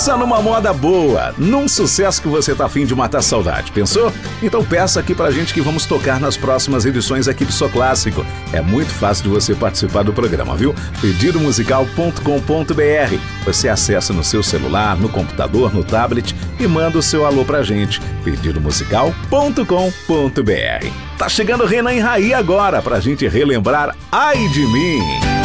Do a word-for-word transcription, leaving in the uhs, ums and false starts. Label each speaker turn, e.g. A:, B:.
A: Só numa moda boa, num sucesso que você tá afim de matar a saudade, pensou? Então peça aqui pra gente que vamos tocar nas próximas edições aqui do Só Clássico. É muito fácil de você participar do programa, viu? pedido musical ponto com ponto b r. Você acessa no seu celular, no computador, no tablet e manda o seu alô pra gente. pedido musical ponto com ponto b r. Tá chegando Renan e Raí agora pra gente relembrar Ai de Mim.